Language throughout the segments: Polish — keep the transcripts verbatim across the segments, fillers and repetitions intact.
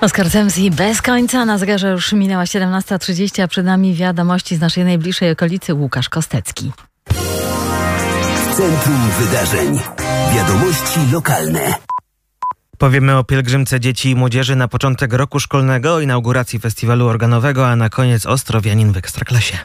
Oskar Zemski bez końca. Na zegarze już minęła siedemnasta trzydzieści, a przed nami wiadomości z naszej najbliższej okolicy. Łukasz Kostecki. W centrum wydarzeń. Wiadomości lokalne. Powiemy o pielgrzymce dzieci i młodzieży na początek roku szkolnego, o inauguracji festiwalu organowego, a na koniec Ostrowianin w Ekstraklasie.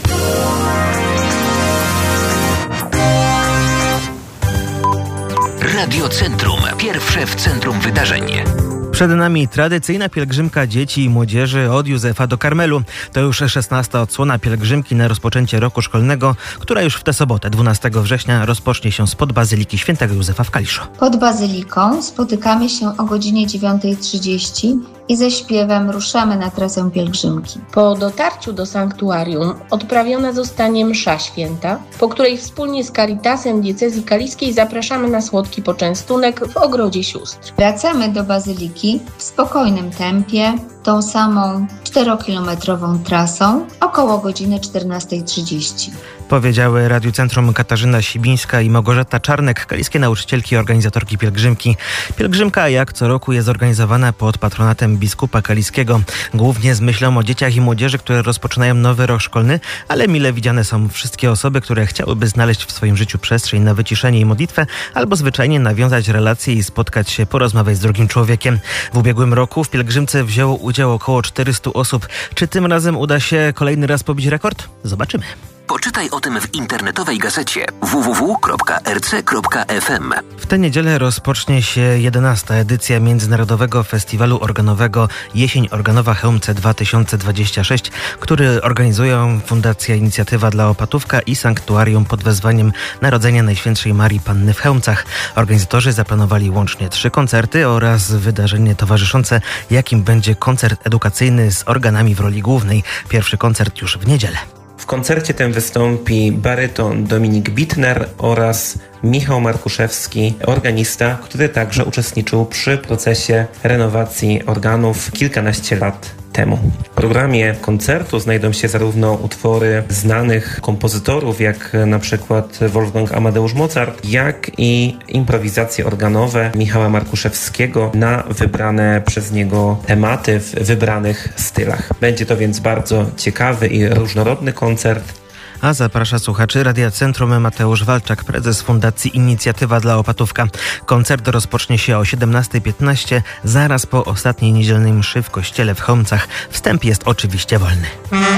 Radio Centrum. Pierwsze w centrum wydarzeń. Przed nami tradycyjna pielgrzymka dzieci i młodzieży od Józefa do Karmelu. To już szesnasta odsłona pielgrzymki na rozpoczęcie roku szkolnego, która już w tę sobotę, dwunastego września, rozpocznie się spod Bazyliki Świętego Józefa w Kaliszu. Pod Bazyliką spotykamy się o godzinie dziewiąta trzydzieści i ze śpiewem ruszamy na trasę pielgrzymki. Po dotarciu do sanktuarium odprawiona zostanie msza święta, po której wspólnie z Caritasem Diecezji Kaliskiej zapraszamy na słodki poczęstunek w Ogrodzie Sióstr. Wracamy do Bazyliki w spokojnym tempie, tą samą czterokilometrową trasą, około godziny czternasta trzydzieści. Powiedziały Radiu Centrum Katarzyna Sibińska i Małgorzata Czarnek, kaliskie nauczycielki i organizatorki pielgrzymki. Pielgrzymka jak co roku jest organizowana pod patronatem biskupa kaliskiego, głównie z myślą o dzieciach i młodzieży, które rozpoczynają nowy rok szkolny, ale mile widziane są wszystkie osoby, które chciałyby znaleźć w swoim życiu przestrzeń na wyciszenie i modlitwę, albo zwyczajnie nawiązać relacje i spotkać się, porozmawiać z drugim człowiekiem. W ubiegłym roku w pielgrzymce wzięło udział około czterystu osób. Czy tym razem uda się kolejny raz pobić rekord? Zobaczymy. Poczytaj o tym w internetowej gazecie w w w kropka r c kropka f m. W tę niedzielę rozpocznie się jedenasta edycja Międzynarodowego Festiwalu Organowego Jesień Organowa Chełmce dwa tysiące dwadzieścia sześć, który organizują Fundacja Inicjatywa dla Opatówka i Sanktuarium pod wezwaniem Narodzenia Najświętszej Marii Panny w Chełmcach. Organizatorzy zaplanowali łącznie trzy koncerty oraz wydarzenie towarzyszące, jakim będzie koncert edukacyjny z organami w roli głównej. Pierwszy koncert już w niedzielę. W koncercie tym wystąpi baryton Dominik Bittner oraz Michał Markuszewski, organista, który także uczestniczył przy procesie renowacji organów kilkanaście lat temu. W programie koncertu znajdą się zarówno utwory znanych kompozytorów, jak na przykład Wolfgang Amadeusz Mozart, jak i improwizacje organowe Michała Markuszewskiego na wybrane przez niego tematy w wybranych stylach. Będzie to więc bardzo ciekawy i różnorodny koncert. A zaprasza słuchaczy Radia Centrum Mateusz Walczak, prezes Fundacji Inicjatywa dla Opatówka. Koncert rozpocznie się o siedemnasta piętnaście, zaraz po ostatniej niedzielnej mszy w kościele w Chełmcach. Wstęp jest oczywiście wolny.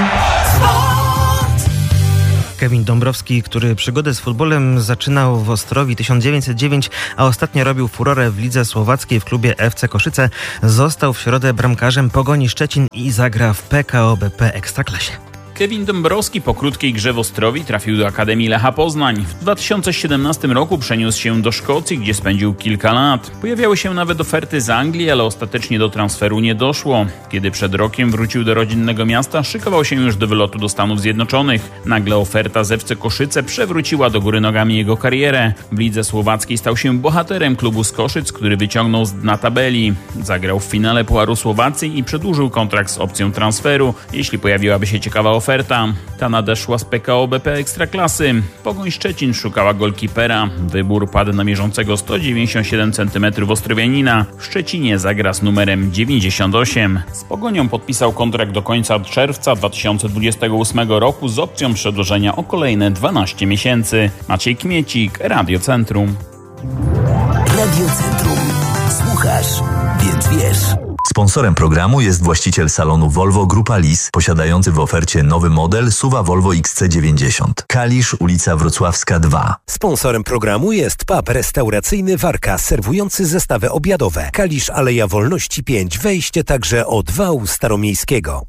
Kevin Dąbrowski, który przygodę z futbolem zaczynał w Ostrowi tysiąc dziewięćset dziewięć, a ostatnio robił furorę w lidze słowackiej w klubie F C Koszyce, został w środę bramkarzem Pogoni Szczecin i zagra w P K O B P Ekstraklasie. Kevin Dąbrowski po krótkiej grze w Ostrowi trafił do Akademii Lecha Poznań. W dwa tysiące siedemnastym roku przeniósł się do Szkocji, gdzie spędził kilka lat. Pojawiały się nawet oferty z Anglii, ale ostatecznie do transferu nie doszło. Kiedy przed rokiem wrócił do rodzinnego miasta, szykował się już do wylotu do Stanów Zjednoczonych. Nagle oferta z F C Koszyce przewróciła do góry nogami jego karierę. W lidze słowackiej stał się bohaterem klubu z Koszyc, który wyciągnął z dna tabeli. Zagrał w finale Pucharu Słowacji i przedłużył kontrakt z opcją transferu, jeśli pojawiłaby się ciekawa oferta. Ta nadeszła z P K O B P Ekstraklasy. Pogoń Szczecin szukała golkipera. Wybór padł na mierzącego sto dziewięćdziesiąt siedem centymetrów Ostrowianina. W Szczecinie zagra z numerem dziewięćdziesiąt osiem. Z Pogonią podpisał kontrakt do końca czerwca dwa tysiące dwudziestego ósmego roku z opcją przedłużenia o kolejne dwanaście miesięcy. Maciej Kmiecik, Radio Centrum. Radio Centrum. Słuchasz, więc wiesz. Sponsorem programu jest właściciel salonu Volvo Grupa Lis, posiadający w ofercie nowy model SUV-a Volvo X C dziewięćdziesiąt. Kalisz, ulica Wrocławska dwa. Sponsorem programu jest pub restauracyjny Warka, serwujący zestawy obiadowe. Kalisz, Aleja Wolności pięć, wejście także od wału staromiejskiego.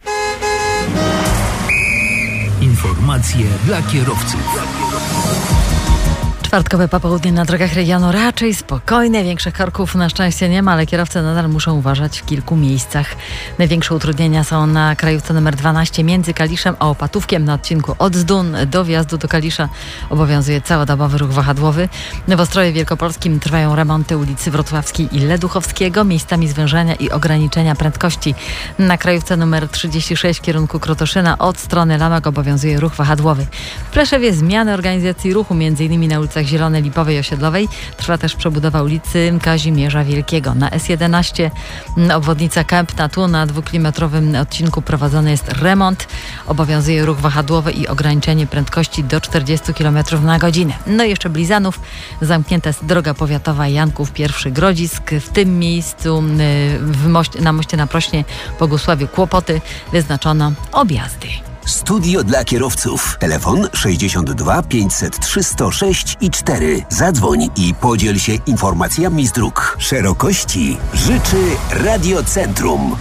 Informacje dla kierowców. Czwartkowe popołudnie na drogach regionu raczej spokojne, większych korków na szczęście nie ma, ale kierowcy nadal muszą uważać w kilku miejscach. Największe utrudnienia są na krajówce numer dwanaście między Kaliszem a Opatówkiem na odcinku od Zdun do wjazdu do Kalisza. Obowiązuje całodobowy ruch wahadłowy. W Ostrowie Wielkopolskim trwają remonty ulicy Wrocławskiej i Leduchowskiego, miejscami zwężenia i ograniczenia prędkości. Na krajówce numer trzydzieści sześć w kierunku Krotoszyna od strony Lamek obowiązuje ruch wahadłowy. W Pleszewie zmiany organizacji ruchu, między innymi na ulicach ulicach Zielonej, Lipowej i Osiedlowej. Trwa też przebudowa ulicy Kazimierza Wielkiego. Na S jedenaście obwodnica Kępna. Tu na dwukilometrowym odcinku prowadzony jest remont. Obowiązuje ruch wahadłowy i ograniczenie prędkości do czterdzieści kilometrów na godzinę. No i jeszcze Blizanów. Zamknięta jest droga powiatowa Janków I Grodzisk. W tym miejscu w moście, na moście na Prośnie Bogusławiu Kłopoty wyznaczono objazdy. Studio dla kierowców. Telefon sześćdziesiąt dwa pięćset trzy sto sześć i cztery. Zadzwoń i podziel się informacjami z dróg. Szerokości życzy Radiocentrum.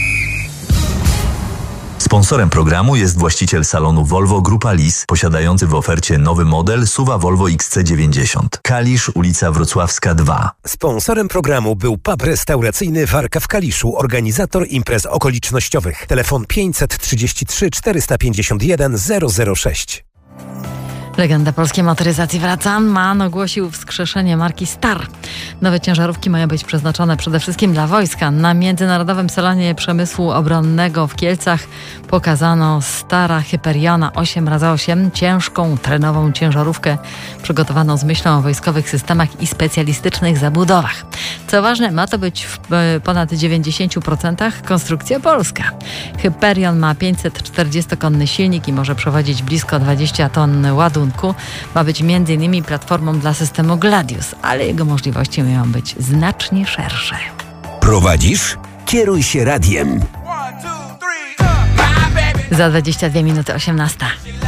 Sponsorem programu jest właściciel salonu Volvo Grupa Lis, posiadający w ofercie nowy model S U V a Volvo X C dziewięćdziesiąt. Kalisz, ulica Wrocławska dwa. Sponsorem programu był pub restauracyjny Warka w Kaliszu, organizator imprez okolicznościowych. Telefon pięćset trzydzieści trzy czterysta pięćdziesiąt jeden zero zero sześć. Legenda polskiej motoryzacji wraca. MAN ogłosił wskrzeszenie marki Star. Nowe ciężarówki mają być przeznaczone przede wszystkim dla wojska. Na Międzynarodowym Salonie Przemysłu Obronnego w Kielcach pokazano Stara Hyperiona osiem razy osiem, ciężką, trenową ciężarówkę przygotowaną z myślą o wojskowych systemach i specjalistycznych zabudowach. Co ważne, ma to być w ponad dziewięćdziesiąt procent konstrukcja polska. Hyperion ma pięćset czterdziestokonny silnik i może przewozić blisko dwadzieścia ton ładunku. Ma być między innymi platformą dla systemu Gladius, ale jego możliwości mają być znacznie szersze. Prowadzisz? Kieruj się radiem. Za dwadzieścia dwie minuty osiemnasta.